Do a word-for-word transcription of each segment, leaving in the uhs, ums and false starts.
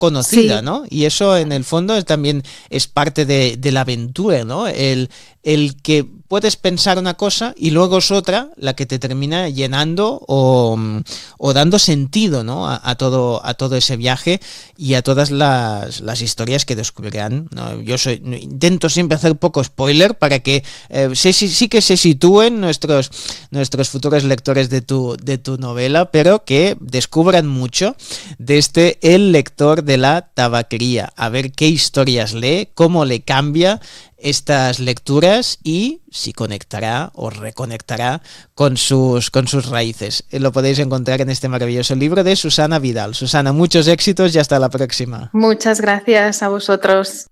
conocida, Sí. ¿no? Y eso en el fondo también es parte de, de la aventura, ¿no? El, el que puedes pensar una cosa y luego es otra la que te termina llenando o, o dando sentido, ¿no? a, a, todo, a todo ese viaje y a todas las, las historias que descubrirán, ¿no? Yo soy, intento siempre hacer poco spoiler para que eh, sí, sí, sí que se sitúen nuestros, nuestros futuros lectores de tu, de tu novela, pero que descubran mucho desde el lector de la tabaquería, a ver qué historias lee, cómo le cambia estas lecturas y si conectará o reconectará con sus, con sus raíces. Lo podéis encontrar en este maravilloso libro de Susana Vidal. Susana, muchos éxitos y hasta la próxima. Muchas gracias a vosotros.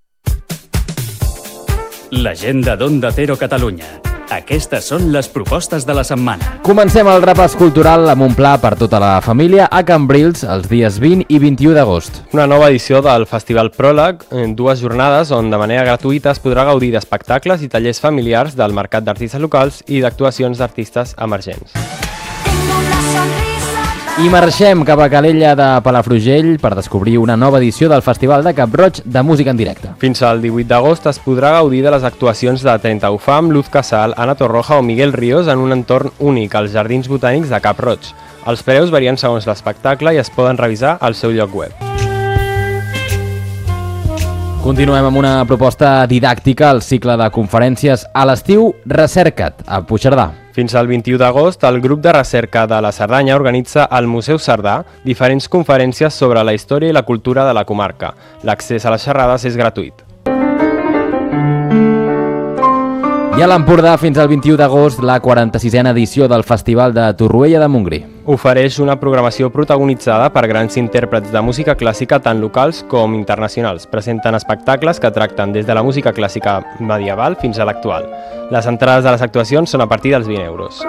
L'agenda d'Onda Cero Catalunya. Aquestes són les propostes de la setmana. Comencem el repàs cultural amb un pla per tota la família a Cambrils els dies vint i vint-i-u d'agost. Una nova edició del Festival Pròleg, en dues jornades on de manera gratuïta es podrà gaudir d'espectacles i tallers familiars del mercat d'artistes locals i d'actuacions d'artistes emergents. I marxem cap a Calella de Palafrugell per descobrir una nova edició del Festival de Cap-roig de música en directe. Fins al divuit d'agost es podrà gaudir de les actuacions de trenta U F A M, Luz Casal, Ana Torroja o Miguel Ríos en un entorn únic als Jardins Botànics de Cap-roig. Els preus varien segons l'espectacle i es poden revisar al seu lloc web. Continuem amb una proposta didàctica al cicle de conferències a l'estiu Recerca't, a Puigcerdà. Fins al vint-i-u d'agost, el grup de recerca de la Cerdanya organitza al Museu Cerdà diferents conferències sobre la història i la cultura de la comarca. L'accés a les xerrades és gratuït. I a l'Empordà, fins al vint-i-u d'agost, la quaranta-sisena edició del Festival de Torroella de Montgrí. Ofereix una programació protagonitzada per grans intèrprets de música clàssica tant locals com internacionals. Presenten espectacles que tracten des de la música clàssica medieval fins a l'actual. Les entrades de les actuacions són a partir dels vint euros.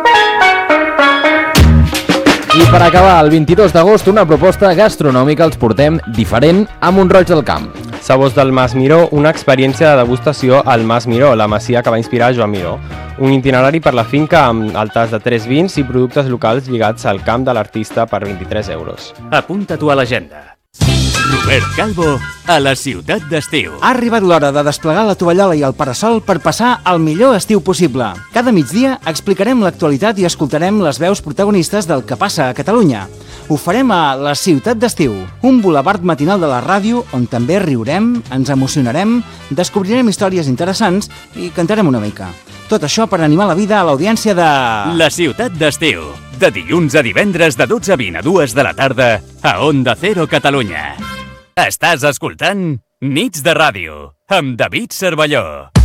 I per acabar, el vint-i-dos d'agost, una proposta gastronòmica els portem diferent a Mont-roig del Camp. Sabors del Mas Miró, una experiència de degustació al Mas Miró, la masia que va inspirar Joan Miró. Un itinerari per la finca amb altes de tres vins i productes locals lligats al camp de l'artista per vint-i-tres euros. Apunta-t'ho a l'agenda. Robert Calvo, a la ciutat d'estiu. Ha arribat l'hora de desplegar la tovallola i el parasol per passar el millor estiu possible. Cada migdia explicarem l'actualitat i escoltarem les veus protagonistes del que passa a Catalunya. Ho farem a La Ciutat d'Estiu, un bulevard matinal de la ràdio on també riurem, ens emocionarem, descobrirem històries interessants i cantarem una mica. Tot això per animar la vida a l'audiència de... La Ciutat d'Estiu, de dilluns a divendres de dotze a vint a dues de la tarda a Onda Cero Catalunya. Estàs escoltant Nits de Ràdio amb David Cervelló.